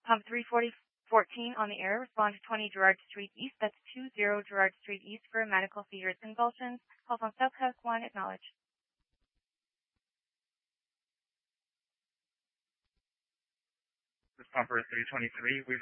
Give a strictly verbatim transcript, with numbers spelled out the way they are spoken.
Pump three forty fourteen on the air. Respond to twenty Gerrard Street East. That's two zero Gerrard Street East for medical seizures convulsions. Call from South Coast one. Acknowledge. This pumper is three twenty-three. We